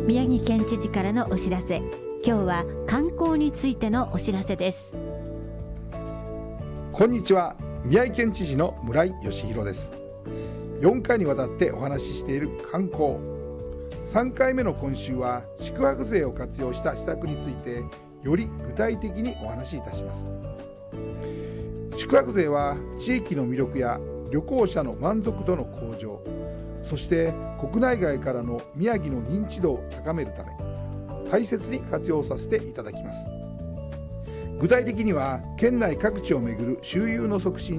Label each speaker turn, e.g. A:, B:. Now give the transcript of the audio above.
A: 宮城県知事からのお知らせ。今日は観光についてのお知らせです。
B: こんにちは、宮城県知事の村井義弘です。4回にわたってお話ししている観光、3回目の今週は宿泊税を活用した施策についてより具体的にお話しいたします。宿泊税は地域の魅力や旅行者の満足度の向上、そして国内外からの宮城の認知度を高めるため大切に活用させていただきます。具体的には県内各地を巡る周遊の促進